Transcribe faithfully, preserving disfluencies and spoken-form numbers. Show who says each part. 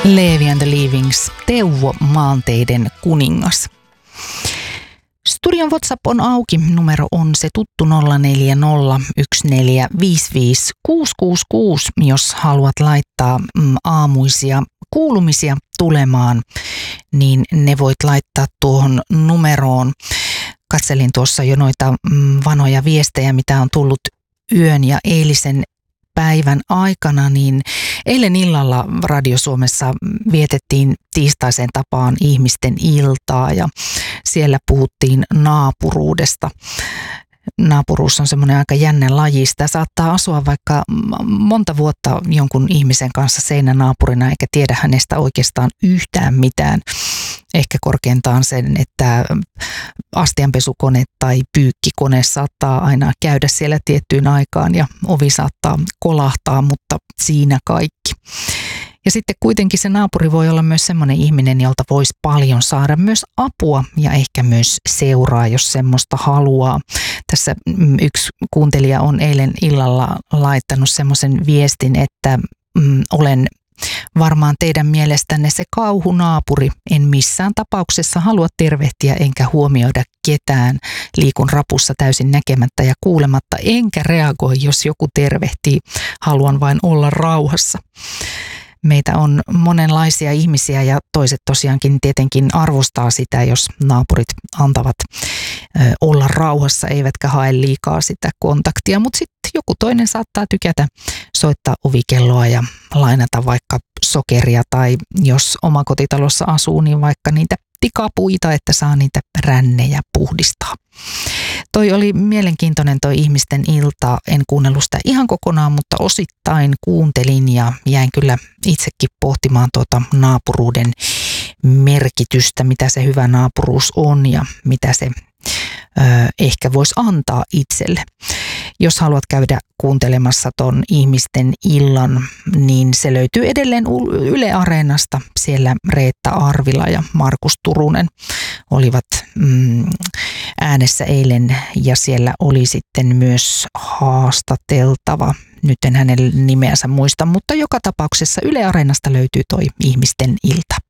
Speaker 1: Leevi and the Leavings, Teuvo Maanteiden kuningas. Studion WhatsApp on auki. Numero on se tuttu nolla neljä nolla yksi neljä viisi viisi kuusi kuusi kuusi, jos haluat laittaa mm, aamuisia kuulumisia tulemaan, niin ne voit laittaa tuohon numeroon. Katselin tuossa jo noita mm, vanhoja viestejä, mitä on tullut yön ja eilisen päivän aikana, niin eilen illalla Radio Suomessa vietettiin tiistaiseen tapaan ihmisten iltaa ja siellä puhuttiin naapuruudesta. Naapuruus on semmoinen aika jännä laji. Sitä saattaa asua vaikka monta vuotta jonkun ihmisen kanssa seinänaapurina eikä tiedä hänestä oikeastaan yhtään mitään. Ehkä korkeintaan sen, että astianpesukone tai pyykkikone saattaa aina käydä siellä tiettyyn aikaan ja ovi saattaa kolahtaa, mutta siinä kaikki. Ja sitten kuitenkin se naapuri voi olla myös semmoinen ihminen, jolta voisi paljon saada myös apua ja ehkä myös seuraa, jos semmoista haluaa. Tässä yksi kuuntelija on eilen illalla laittanut semmoisen viestin, että mm, olen varmaan teidän mielestänne se kauhunaapuri. En missään tapauksessa halua tervehtiä enkä huomioida ketään. Liikun rapussa täysin näkemättä ja kuulematta, enkä reagoi, jos joku tervehtii. Haluan vain olla rauhassa. Meitä on monenlaisia ihmisiä ja toiset tosiaankin tietenkin arvostaa sitä, jos naapurit antavat ö, olla rauhassa, eivätkä hae liikaa sitä kontaktia. Mutta sitten joku toinen saattaa tykätä soittaa ovikelloa ja lainata vaikka sokeria tai jos omakotitalossa asuu, niin vaikka niitä tikapuita, että saa niitä rännejä puhdistaa. Toi oli mielenkiintoinen toi ihmisten ilta. En kuunnellut sitä ihan kokonaan, mutta osittain kuuntelin ja jäin kyllä itsekin pohtimaan tuota naapuruuden merkitystä, mitä se hyvä naapuruus on ja mitä se ö, ehkä voisi antaa itselle. Jos haluat käydä kuuntelemassa ton ihmisten illan, niin se löytyy edelleen Yle Areenasta. Siellä Reetta Arvila ja Markus Turunen olivat mm, äänessä eilen ja siellä oli sitten myös haastateltava. Nyt en hänen nimeänsä muista, mutta joka tapauksessa Yle Areenasta löytyy toi ihmisten ilta.